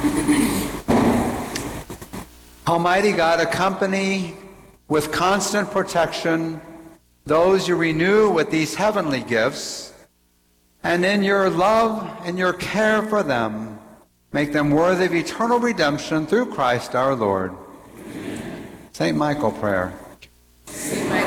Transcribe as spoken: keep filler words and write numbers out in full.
Almighty God, accompany with constant protection those you renew with these heavenly gifts, and in your love and your care for them, make them worthy of eternal redemption through Christ our Lord. Saint Michael prayer. Saint Michael